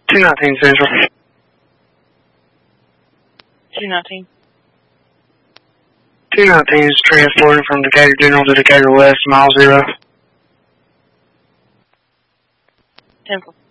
219 Central. 219. 219 is transporting from Decatur General to Decatur West, mile 0. 10-4.